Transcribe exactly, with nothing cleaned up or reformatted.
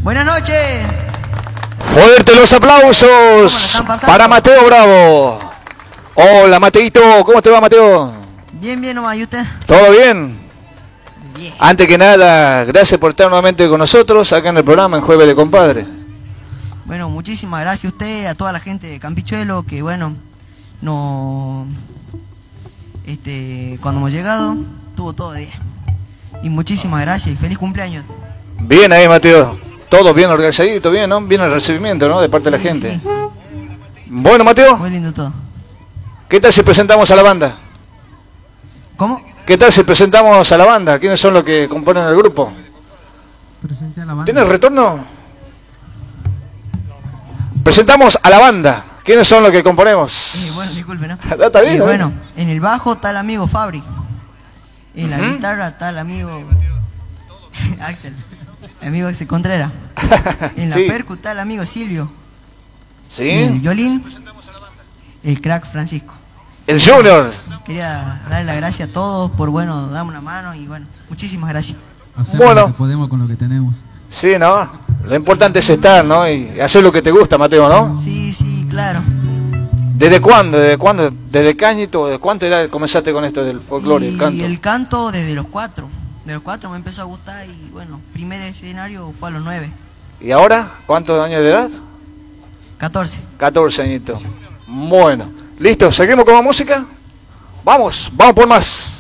Buenas noches. Fuerte los aplausos para Mateo Bravo. Hola Mateito, ¿cómo te va Mateo? Bien, bien nomás, ¿y usted? ¿Todo bien? Bien. Antes que nada, gracias por estar nuevamente con nosotros acá en el programa en Jueves de Compadre. Bueno, muchísimas gracias a usted, a toda la gente de Campichuelo, que bueno, no, este, cuando hemos llegado, tuvo todo de día. Y muchísimas gracias y feliz cumpleaños. Bien ahí Mateo, todo bien organizadito, bien, ¿no? Bien el recibimiento, ¿no? De parte de la Sí, gente. sí. Bueno Mateo, Muy lindo todo. ¿qué tal si presentamos a la banda? ¿Cómo? ¿Qué tal si presentamos a la banda? ¿Quiénes son los que componen el grupo? Presenté a la banda. ¿Tienes retorno? Presentamos a la banda. ¿Quiénes son los que componemos? Eh, bueno, disculpe, ¿no? Está bien, Eh, ¿no? bueno, en el bajo está el amigo Fabri. En la Ujú. guitarra está el amigo Axel. El amigo Axel Contreras. En la Sí. percu está el amigo Silvio. ¿Sí? Y en el violín, el crack Francisco. El Junior. Quería darle las gracias a todos por, bueno, darme una mano y, bueno, muchísimas gracias. Hacemos Bueno. lo que podemos con lo que tenemos. Sí, ¿no? Lo importante es estar, ¿no? Y hacer lo que te gusta, Mateo, ¿no? Sí, sí, claro. ¿Desde cuándo? ¿Desde cuándo? ¿Desde Cañito? ¿De cuánto edad comenzaste con esto del folclore, el Y canto? el canto desde los cuatro. De los cuatro me empezó a gustar y, bueno, primer escenario fue a los nueve. ¿Y ahora? ¿Cuántos años de edad? catorce. catorce añitos. Bueno. ¿Listo? ¿Seguimos con la música? Vamos, vamos por más.